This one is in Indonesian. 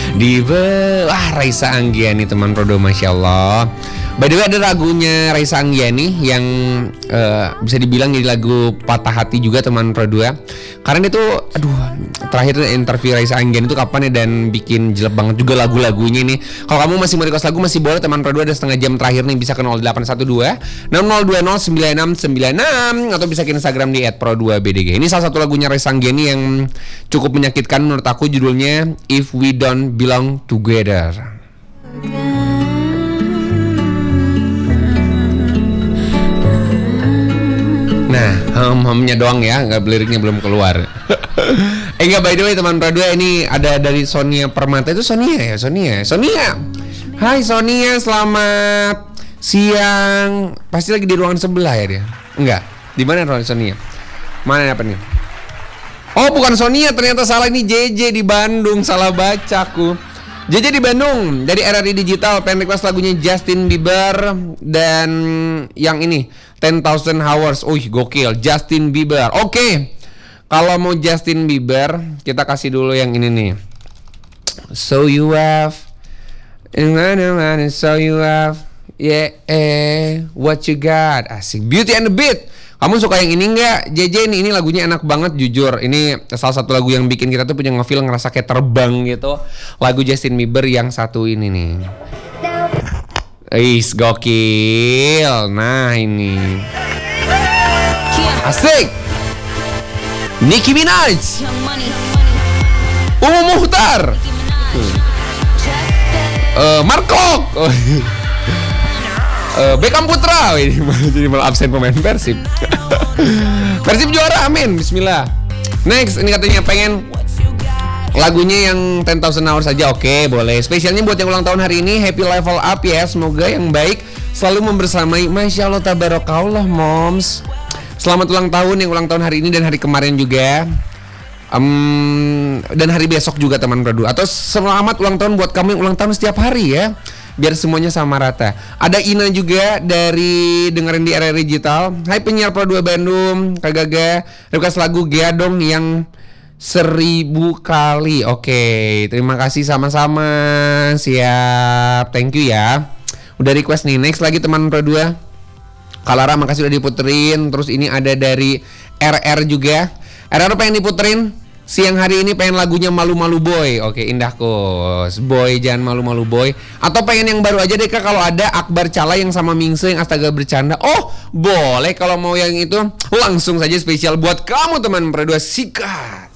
Raisa Anggiani teman Prodo, Masya Allah. By the way, ada lagunya Raisa Anggiani yang bisa dibilang jadi lagu patah hati juga teman Prodo ya. Karena itu, terakhir interview Raisa Anggiani itu kapan ya, dan bikin jelek banget juga lagu-lagunya nih. Kalau kamu masih mau request lagu, masih boleh teman Prodo, ada setengah jam terakhir nih, bisa ke 0812 6020 9696 atau bisa ke Instagram di @pro2bdg. Ini salah satu lagunya Raisa Anggiani yang cukup menyakitkan menurut aku, judulnya If We Don't Belong Together. Nah, hamnya doang ya, nggak, liriknya belum keluar. Enggak, by the way teman Pradua, ini ada dari Sonia Permata. Itu Sonia ya, Sonia. Hai Sonia, selamat siang. Pasti lagi di ruangan sebelah ya dia. Enggak, di mana ruangan Sonia? Mana apa nih? Oh, bukan Sonia, ternyata salah, ini JJ di Bandung, salah bacaku. JJ di Bandung dari RRI Digital, pengen request lagunya Justin Bieber dan yang ini 10,000 Hours. Gokil, Justin Bieber. Oke. Kalau mau Justin Bieber, kita kasih dulu yang ini nih. So you have, so you have, what you got? Asik. Beauty and the Beat. Kamu suka yang ini nggak, JJ? Ini lagunya enak banget, jujur. Ini salah satu lagu yang bikin kita tuh punya ngefeel, ngerasa kayak terbang gitu. Lagu Justin Bieber yang satu ini nih. Gokil. Nah ini asik. Nicki Minaj, Muchtar, Markok, Beckham Putra. Jadi malah absen pemain Persib. Persib juara, amin, bismillah. Next, ini katanya pengen lagunya yang 10,000 Hours saja. Oke, boleh. Spesialnya buat yang ulang tahun hari ini, happy level up ya. Semoga yang baik selalu membersamai. Masya Allah, tabarakallah, moms. Selamat ulang tahun yang ulang tahun hari ini dan hari kemarin juga. Dan hari besok juga teman Produ. Atau selamat ulang tahun buat kamu yang ulang tahun setiap hari ya, biar semuanya sama rata. Ada Ina juga dari dengerin di RRI Digital. Hai penyiar Pro 2 Bandung, Kak Gaga, request lagu Geadong yang 1000 kali. Oke, terima kasih, sama-sama. Siap, thank you ya. Udah request nih. Next lagi teman Pro 2. Kalara, makasih udah diputerin. Terus ini ada dari RR juga. RR pengen diputerin siang hari ini, pengen lagunya Malu-Malu Boy. Oke, Indah Kos. Boy, jangan malu-malu boy. Atau pengen yang baru aja deh Kak, kalau ada Akbar Cala yang sama Mingse yang astaga bercanda. Boleh kalau mau yang itu, langsung saja spesial buat kamu teman Pro 2. Sikat.